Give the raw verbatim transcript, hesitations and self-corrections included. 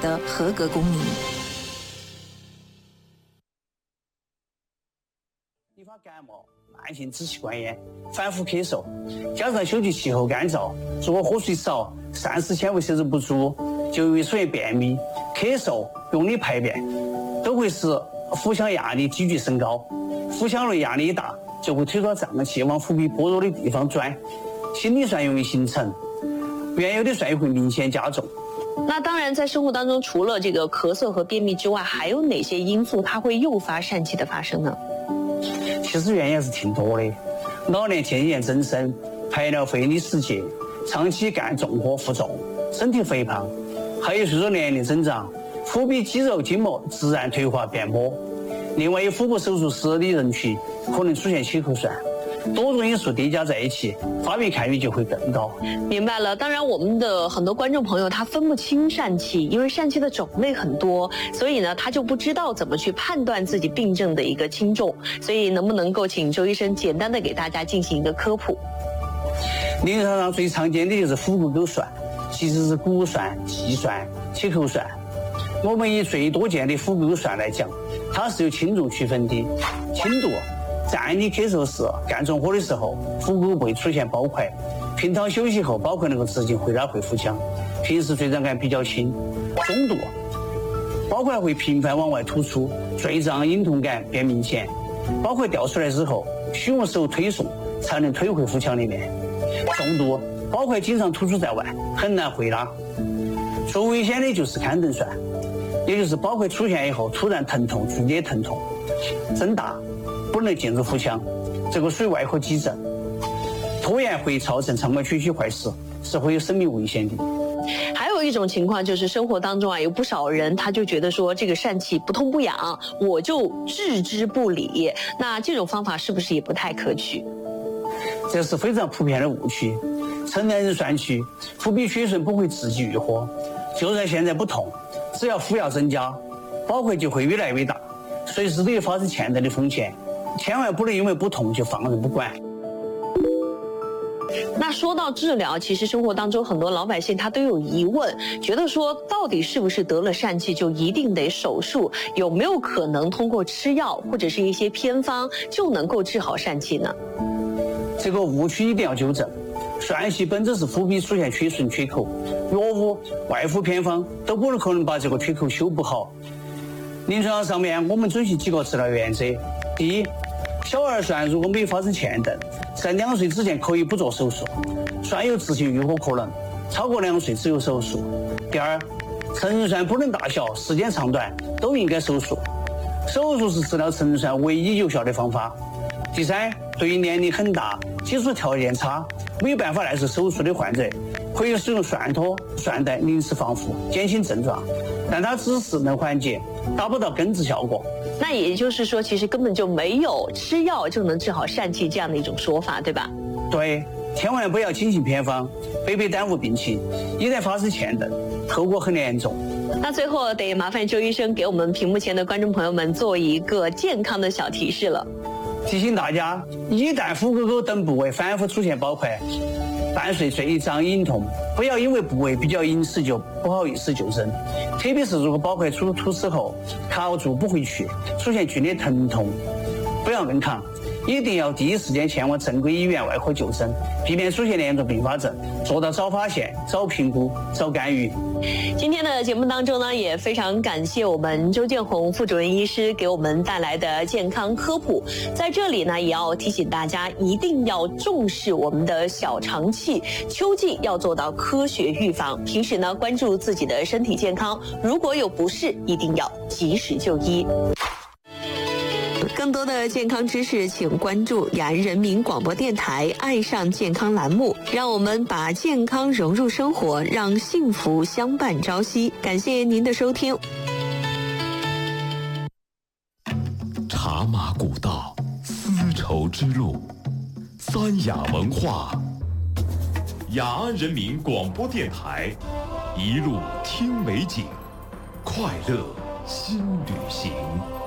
的合格公民。 易发感冒、慢性支气管炎、反复咳嗽，加上秋季气候干燥，如果喝水少、膳食纤维摄入不足，就容易出现便秘、咳嗽、用力排便，都会使腹腔压力急剧升高。腹腔内压力一大，就会推脱脏器往腹壁薄弱的地方钻，心理酸容易形成，原有的酸会明显加重。 那当然，在生活当中，除了这个咳嗽和便秘之外，还有哪些因素它会诱发疝气的发生呢？ 其实原因是挺多的，老年渐渐增生、排尿费力失节、长期干重活负重、身体肥胖，还有随着年龄增长，腹壁肌肉筋膜自然退化变薄。另外，有腹部手术失的人群可能出现气口栓。多种因素叠加在一起，发病概率就会更高。 明白了。当然，我们的很多观众朋友他分不清疝气，因为疝气的种类很多，所以呢，他就不知道怎么去判断自己病症的一个轻重。所以，能不能够请周医生简单的给大家进行一个科普？ 临床上最常见的就是腹股沟栓，其实是骨栓、气栓、气口栓。我们以最多见的腹股沟栓来讲，它是有轻重区分的，轻度。在你咳嗽时、干重活的时候，腹股会出现包块，平躺休息后，包块能够直径会拉回腹腔，平时坠胀感比较轻。中度，包块会频繁往外突出，坠胀、隐痛感变明显。包块掉出来之后，需用手推送才能推回腹腔里面。重度，包块经常突出在外，很难回拉。最危险的就是肝蹬栓，也就是包块出现以后突然疼痛、剧烈疼痛、增大。不能进入腹腔，这个属于外科急症，拖延会造成肠管缺血坏死，是会有生命危险的。 还有一种情况就是生活当中啊，有不少人他就觉得说这个疝气不痛不痒，我就置之不理。那这种方法是不是也不太可取？ 这是非常普遍的误区。成年人疝气，腹壁血栓不会自己愈合，就算现在不痛，只要服药增加，包块就会越来越大，随时都有发生潜在的风险。千万不能因为不痛就放任不管。 那说到治疗，其实生活当中很多老百姓他都有疑问，觉得说到底是不是得了疝气就一定得手术？有没有可能通过吃药或者是一些偏方就能够治好疝气呢？ 这个误区一定要纠正。疝气本质是腹壁出现缺损缺口，药物、外敷偏方都不可能把这个缺口修补好。临床上面我们遵循几个治疗原则：第一，小儿疝如果没有发生嵌顿，在两岁之前可以不做手术，疝有自行愈合可能；超过两岁只有手术。第二，成人疝不论大小、时间长短都应该手术，手术是治疗成人疝唯一有效的方法。第三，对于年龄很大、基础条件差、没有办法耐受手术的患者，可以使用涮托、涮带临时防腐，减轻症状，但它只是能缓解，达不到根治效果。 那也就是说，其实根本就没有吃药就能治好疝气这样的一种说法，对吧？ 对，千万不要轻信偏方，白白耽误病情，一旦发生嵌顿，后果很严重。 那最后得麻烦周医生给我们屏幕前的观众朋友们做一个健康的小提示了。 提醒大家，一旦腹股沟等部位反复出现包块，伴随坠胀隐痛，不要因为部位比较隐私就不好意思就诊，特别是如果包块出突刺后卡住不回去，出现剧烈疼痛，不要硬扛，一定要第一时间前往正规医院外科就诊，避免出现严重并发症，做到早发现、早评估、早干预。 今天的节目当中呢，也非常感谢我们周建红副主任医师给我们带来的健康科普。在这里呢，也要提醒大家一定要重视我们的小肠气，秋季要做到科学预防。平时呢，关注自己的身体健康，如果有不适，一定要及时就医。更多的健康知识，请关注雅安人民广播电台爱上健康栏目，让我们把健康融入生活，让幸福相伴朝夕。感谢您的收听。 茶马古道，丝绸之路，三雅文化，雅安人民广播电台，一路听美景，快乐新旅行。